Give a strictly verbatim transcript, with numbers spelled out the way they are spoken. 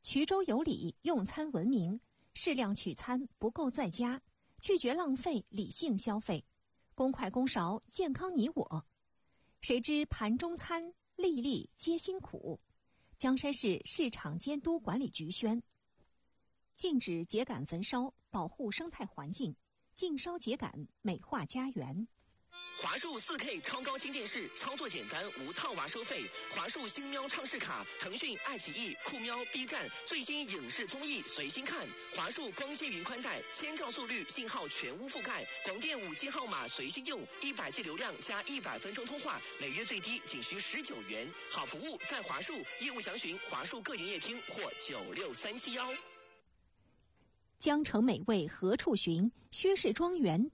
衢州有礼，用餐文明，适量取餐，不够在家，拒绝浪费，理性消费，公筷公勺，健康你我。谁知盘中餐，粒粒皆辛苦。江山市市场监督管理局宣：禁止秸秆焚烧，保护生态环境，禁烧秸秆，美化家园。 华数 四K 超高清电视，操作简单，无套娃收费。华数星喵畅视卡，腾讯、爱奇艺、酷喵、B 站最新影视综艺随心看。华数光纤云宽带，千兆速率，信号全屋覆盖，广电五 G 号码随心用，一百 G 流量加一百分钟通话，每月最低仅需十九元。好服务在华数，业务详询华数各营业厅或九六三七幺。 江城美味何处寻？薛氏庄园